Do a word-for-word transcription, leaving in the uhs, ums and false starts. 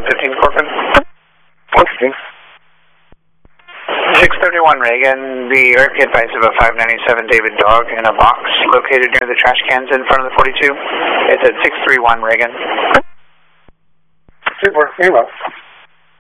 fifteen Corcoran. one fifteen. six thirty-one Reagan, the R P advice of a five ninety-seven David Dog in a box located near the trash cans in front of the forty-two. It's at six three one Reagan. Super, email.